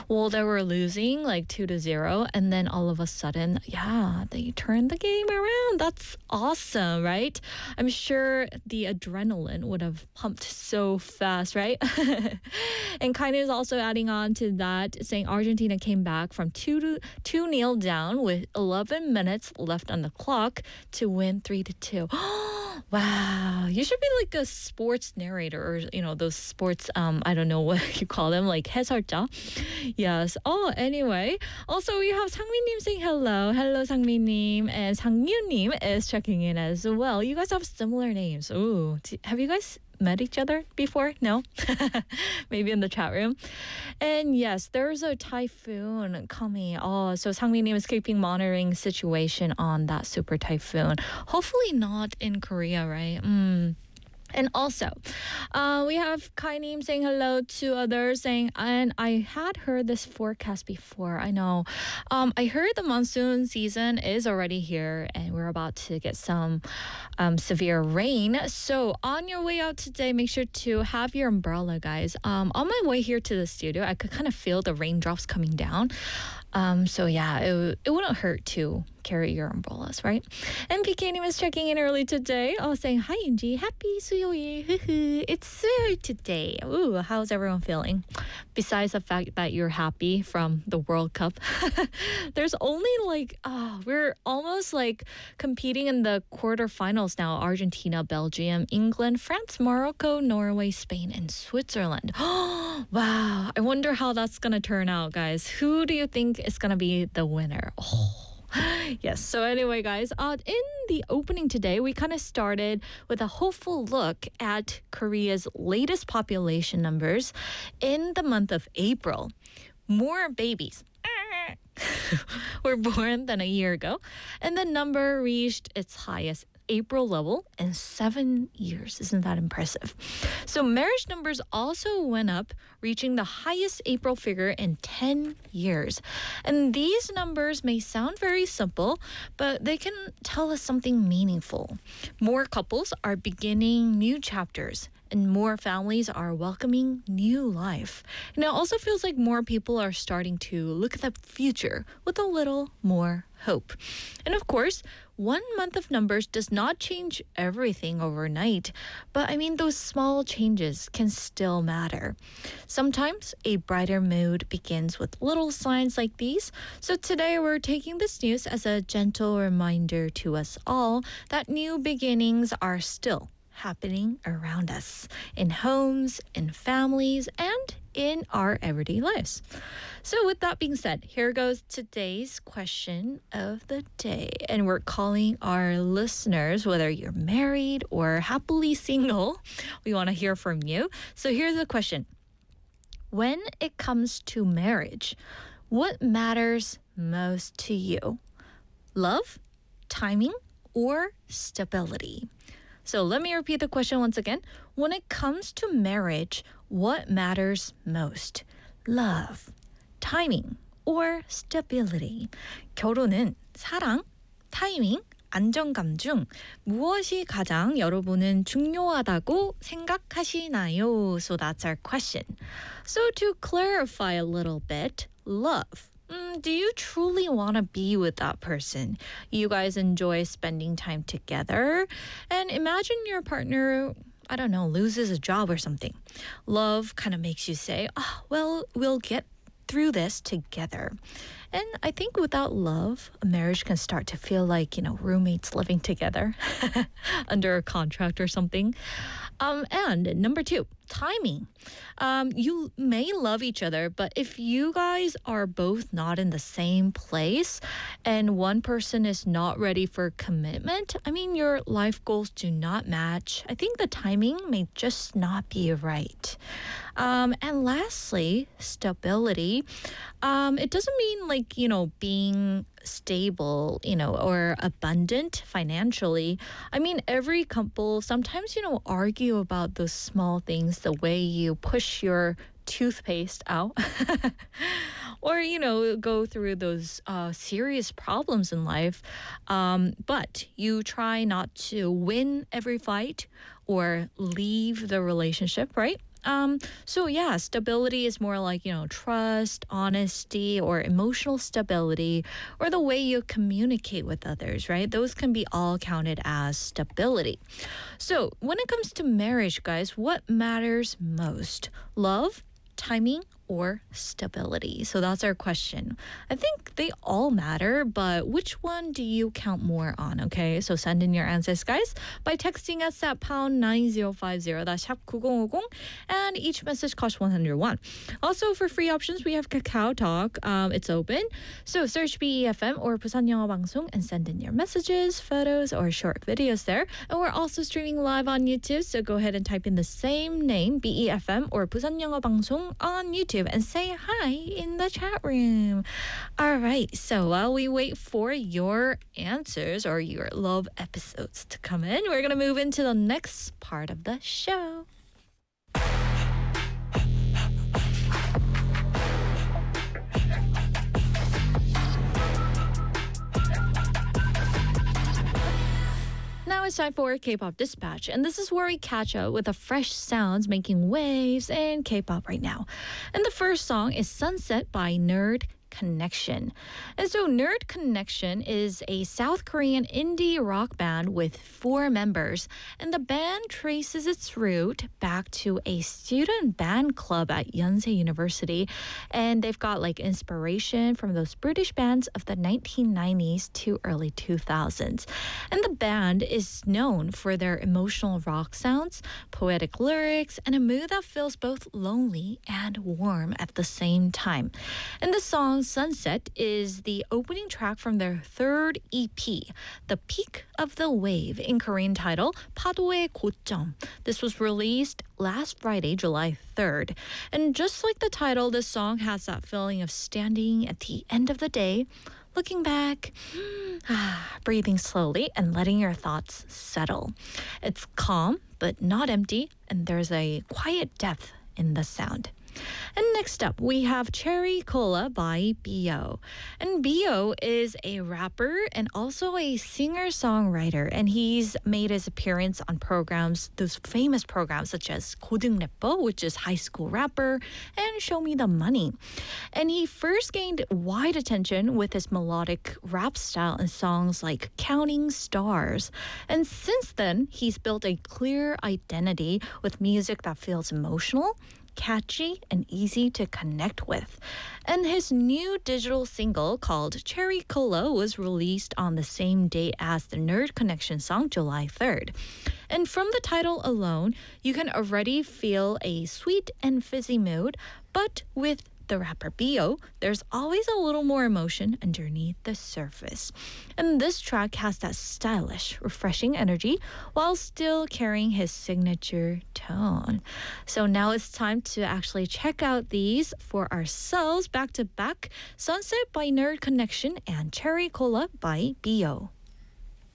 Well, they were losing like 2-0, and then all of a sudden, yeah, they turned the game around. That's awesome, right? I'm sure the adrenaline would have pumped so fast, right? And kind of is also adding on to that, saying Argentina came back from 2-0 down with 11 minutes left on the clock to win 3-2. Wow, you should be like a sports narrator, or those sports I don't know what you call them, like 해설자. Yes. Oh, anyway. Also, we have 상민님 saying hello. Hello, 상민님. And 상뮤님 is checking in as well. You guys have similar names. Ooh, have you guys met each other before? No? Maybe in the chat room. And yes, there's a typhoon coming. Oh, so 상민님 is keeping monitoring situation on that super typhoon. Hopefully not in Korea, right? And also, we have Kainim saying hello to others, saying, and I had heard this forecast before. I know. I heard the monsoon season is already here, and we're about to get some severe rain. So on your way out today, make sure to have your umbrella, guys. On my way here to the studio, I could kind of feel the raindrops coming down. So yeah, it wouldn't hurt to carry your umbrellas, right? And PK님 is checking in early today, saying, hi, Inji, happy 수요일. It's 수요일 today. Ooh, how's everyone feeling? Besides the fact that you're happy from the World Cup, there's only we're almost like competing in the quarterfinals now. Argentina, Belgium, England, France, Morocco, Norway, Spain, and Switzerland. Wow, I wonder how that's going to turn out, guys. Who do you think is going to be the winner? Yes. So anyway, guys, in the opening today, we kind of started with a hopeful look at Korea's latest population numbers in the month of April. More babies were born than a year ago, and the number reached its highest April level in 7 years. Isn't that impressive? So marriage numbers also went up, reaching the highest April figure in 10 years. And these numbers may sound very simple, but they can tell us something meaningful. More couples are beginning new chapters, and more families are welcoming new life. And it also feels like more people are starting to look at the future with a little more hope. And of course, 1 month of numbers does not change everything overnight, but I mean, those small changes can still matter. Sometimes a brighter mood begins with little signs like these. So today we're taking this news as a gentle reminder to us all that new beginnings are still happening around us, in homes, in families, and in our everyday lives. So with that being said, here goes today's question of the day. And we're calling our listeners, whether you're married or happily single, we want to hear from you. So here's the question. When it comes to marriage, what matters most to you? Love, timing, or stability? So let me repeat the question once again. When it comes to marriage, what matters most? Love, timing, or stability? 결혼은 사랑, 타이밍, 안정감 중 무엇이 가장 여러분은 중요하다고 생각하시나요? So that's our question. So to clarify a little bit, love. Do you truly want to be with that person? You guys enjoy spending time together? And imagine your partner, I don't know, loses a job or something. Love kind of makes you say, well, we'll get through this together. And I think without love, a marriage can start to feel like, roommates living together under a contract or something. And number 2, timing. You may love each other, but if you guys are both not in the same place and one person is not ready for commitment, I mean, your life goals do not match. I think the timing may just not be right. And lastly, stability. It doesn't mean being stable, or abundant financially. I mean, every couple sometimes, argue about those small things, the way you push your toothpaste out or, go through those serious problems in life. But you try not to win every fight or leave the relationship, right? So yeah, stability is more like, trust, honesty, or emotional stability, or the way you communicate with others, right? Those can be all counted as stability. So when it comes to marriage, guys, what matters most? Love, timing, or stability? So that's our question. I think they all matter, but which one do you count more on? Okay, so send in your answers, guys, by texting us at pound 9050, that's 샵 9050, and each message costs 101. Also, for free options, we have Kakao Talk. It's open. So search BEFM or Busan 영어 방송 and send in your messages, photos, or short videos there. And we're also streaming live on YouTube, so go ahead and type in the same name, BEFM or Busan 영어 방송 on YouTube, and say hi in the chat room. All right, so while we wait for your answers or your love episodes to come in, we're going to move into the next part of the show. Now it's time for K-pop Dispatch, and this is where we catch up with the fresh sounds making waves in K-pop right now. And the first song is Sunset by Nerd Connection. And so Nerd Connection is a South Korean indie rock band with 4 members, and the band traces its root back to a student band club at Yonsei University, and they've got like inspiration from those British bands of the 1990s to early 2000s. And the band is known for their emotional rock sounds, poetic lyrics, and a mood that feels both lonely and warm at the same time. And the song Sunset is the opening track from their 3rd EP, The Peak of the Wave, in Korean title 파도의 고점. This was released last Friday, July 3rd. And just like the title, this song has that feeling of standing at the end of the day, looking back, breathing slowly, and letting your thoughts settle. It's calm, but not empty, and there's a quiet depth in the sound. And next up, we have Cherry Cola by B.O. And B.O. is a rapper and also a singer-songwriter, and he's made his appearance on programs, those famous programs such as 고등 래퍼, which is High School Rapper, and Show Me the Money. And he first gained wide attention with his melodic rap style in songs like Counting Stars. And since then, he's built a clear identity with music that feels emotional, catchy, and easy to connect with. And his new digital single called Cherry Cola was released on the same day as the Nerd Connection song, July 3rd. And from the title alone, you can already feel a sweet and fizzy mood, but with the rapper B.O., there's always a little more emotion underneath the surface. And this track has that stylish, refreshing energy while still carrying his signature tone. So now it's time to actually check out these for ourselves back to back. Sunset by Nerd Connection and Cherry Cola by B.O.